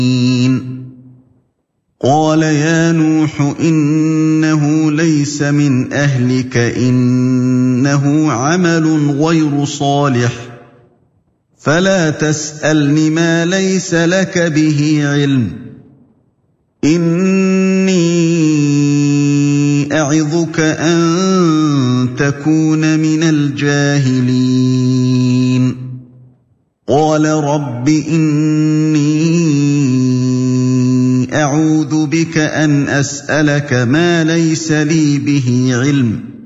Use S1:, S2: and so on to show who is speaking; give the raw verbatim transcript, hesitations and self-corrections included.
S1: قَالَ يَا نُوحُ إِنَّهُ لَيْسَ مِنْ أَهْلِكَ إِنَّهُ عَمَلٌ غَيْرُ صَالِحٍ فَلَا تَسْأَلْنِ مَا لَيْسَ لَكَ بِهِ عِلْمٌ إِنِّي أَعِظُكَ أَن تَكُونَ مِنَ الْجَاهِلِينَ قَالَ رَبِّ إِنِّي أَعُوذُ بِكَ أَنْ أَسْأَلَكَ مَا لَيْسَ لِي بِهِ عِلْمٌ